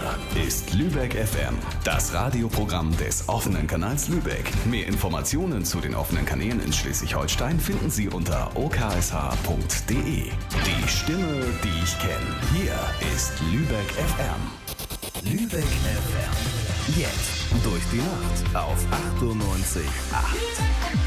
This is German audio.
ist Lübeck FM, das Radioprogramm des offenen Kanals Lübeck. Mehr Informationen zu den offenen Kanälen in Schleswig-Holstein finden Sie unter oksh.de. Die Stimme, die ich kenne. Hier ist Lübeck FM. Lübeck FM. Jetzt durch die Nacht auf 98,8.